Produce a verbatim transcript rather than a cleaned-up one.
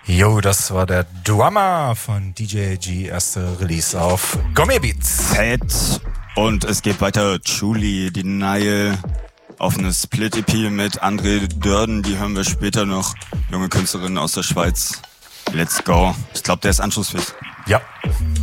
Jo, das war der Drummer von D J G, erste Release auf Gourmet Beats. Fett. Und es geht weiter. Julie, die Nile, auf eine Split-E P mit André Dörden. Die hören wir später noch. Junge Künstlerin aus der Schweiz. Let's go. Ich glaube, der ist anschlussfähig. Ja.